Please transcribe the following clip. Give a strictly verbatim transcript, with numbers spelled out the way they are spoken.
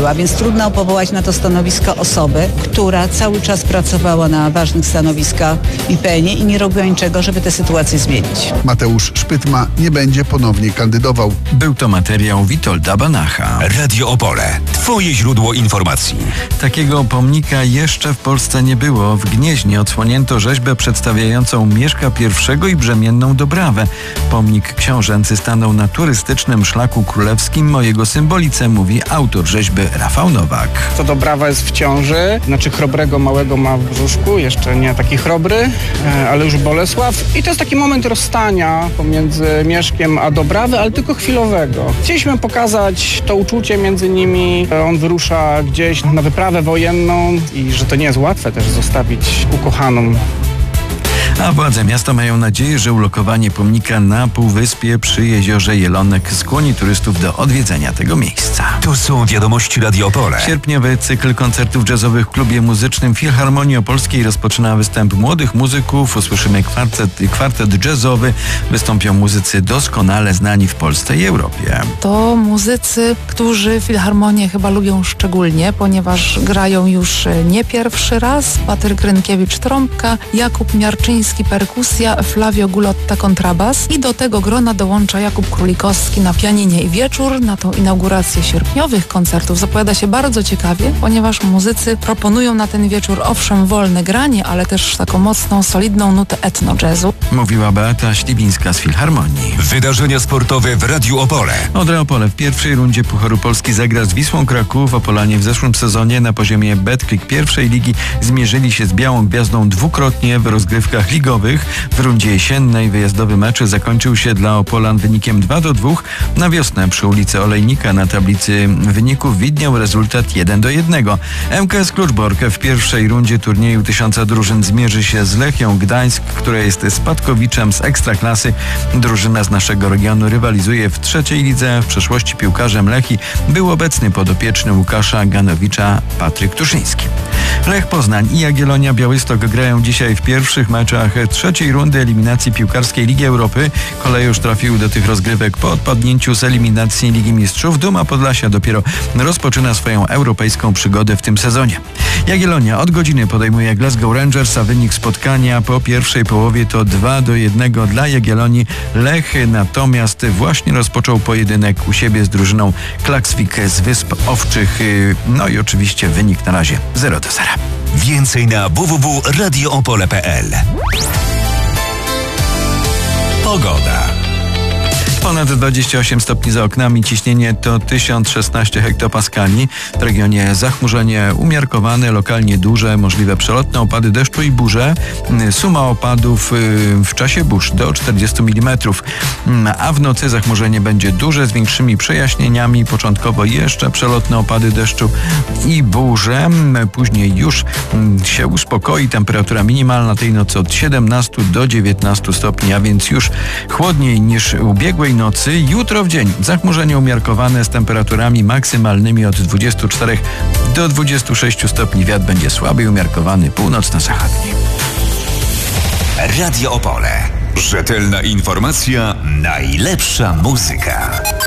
była, więc trudno powołać na to stanowisko osobę, która cały czas pracowała na ważnych stanowiskach w I P N ie i nie robiła niczego, żeby tę sytuację zmienić. Mateusz Szpytma nie będzie ponownie kandydował. Był to materiał Witolda Banacha. Radio Opole. Twoje źródło informacji. Takiego pomnika jeszcze w Polsce nie było. W Gnieźnie odsłonięto rzeźbę przedstawiającą Mieszka I i brzemienną Dobrawę. Pomnik książęcy stanął na turystycznym szlaku królewskim. O jego symbolice mówi autor rzeźby Rafał Nowak. To Dobrawa jest w ciąży, znaczy chrobrego małego ma w brzuszku, jeszcze nie taki chrobry, ale już Bolesław. I to jest taki moment rozstania pomiędzy Mieszkiem a Dobrawy, ale tylko chwilowego. Chcieliśmy pokazać to uczucie między nimi. On wyrusza gdzieś na wyprawę wojenną i że to nie jest łatwe też zostawić ukochaną. A władze miasta mają nadzieję, że ulokowanie pomnika na Półwyspie przy jeziorze Jelonek skłoni turystów do odwiedzenia tego miejsca. To są wiadomości Radio Opole. Sierpniowy cykl koncertów jazzowych w klubie muzycznym Filharmonii Opolskiej rozpoczyna występ młodych muzyków. Usłyszymy kwartet, kwartet jazzowy. Wystąpią muzycy doskonale znani w Polsce i Europie. To muzycy, którzy Filharmonię chyba lubią szczególnie, ponieważ grają już nie pierwszy raz. Patryk Rynkiewicz trąbka, Jakub Miarczyński perkusja, Flavio Gulotta kontrabas i do tego grona dołącza Jakub Królikowski na pianinie i wieczór. Na tą inaugurację sierpniowych koncertów zapowiada się bardzo ciekawie, ponieważ muzycy proponują na ten wieczór owszem wolne granie, ale też taką mocną, solidną nutę etno-jazzu. Mówiła Beata Śliwińska z Filharmonii. Wydarzenia sportowe w Radiu Opole. Odra Opole w pierwszej rundzie Pucharu Polski zagra z Wisłą Kraków. Opolanie w zeszłym sezonie na poziomie Betclic pierwszej ligi zmierzyli się z Białą Gwiazdą dwukrotnie w rozgrywkach ligowych. W rundzie jesiennej wyjazdowy mecz zakończył się dla Opolan wynikiem dwa do dwóch. Na wiosnę przy ulicy Olejnika na tablicy wyników widniał rezultat jeden do jednego. M K S Kluczbork w pierwszej rundzie turnieju tysiąca drużyn zmierzy się z Lechią Gdańsk, która jest spadkowiczem z Ekstraklasy. Drużyna z naszego regionu rywalizuje w trzeciej lidze. W przeszłości piłkarzem Lechii był obecny podopieczny Łukasza Ganowicza Patryk Tuszyński. Lech Poznań i Jagiellonia Białystok grają dzisiaj w pierwszych meczach trzeciej rundy eliminacji piłkarskiej Ligi Europy. Kolejusz trafił do tych rozgrywek po odpadnięciu z eliminacji Ligi Mistrzów. Duma Podlasia dopiero rozpoczyna swoją europejską przygodę w tym sezonie. Jagiellonia od godziny podejmuje Glasgow Rangers, a wynik spotkania po pierwszej połowie to dwa do jednego dla Jagiellonii. Lech natomiast właśnie rozpoczął pojedynek u siebie z drużyną Klaksvik z Wysp Owczych. No i oczywiście wynik na razie zero do zera. Więcej na w w w kropka radio opole kropka p l. Pogoda. Ponad dwadzieścia osiem stopni za oknami, ciśnienie to tysiąc szesnaście hektopaskali. W regionie zachmurzenie umiarkowane, lokalnie duże, możliwe przelotne opady deszczu i burze. Suma opadów w czasie burz do czterdziestu milimetrów. A w nocy zachmurzenie będzie duże z większymi przejaśnieniami. Początkowo jeszcze przelotne opady deszczu i burze. Później już się uspokoi. Temperatura minimalna tej nocy od siedemnastu do dziewiętnastu stopni, a więc już chłodniej niż ubiegłej nocy. Jutro w dzień zachmurzenie umiarkowane z temperaturami maksymalnymi od dwudziestu czterech do dwudziestu sześciu stopni. Wiatr będzie słaby i umiarkowany północno-zachodni. Radio Opole. Rzetelna informacja, najlepsza muzyka.